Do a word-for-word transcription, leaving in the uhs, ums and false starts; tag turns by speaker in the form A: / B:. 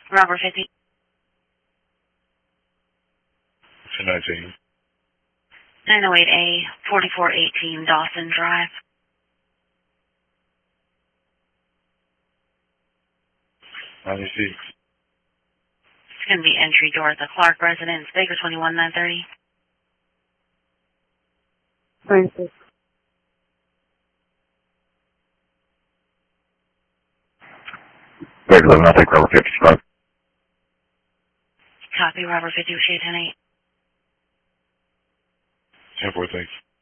A: Robert fifty.
B: two nineteen.
A: nine oh eight A, forty-four eighteen Dawson Drive.
B: ninety-six.
A: It's going to be entry door at the Clark residence, Baker twenty-one nine thirty.
C: Francis.
D: Baker eleven, I'll take Robert fifty-five.
A: Copy, Robert fifty with shade ten eight.
B: ten four, thanks.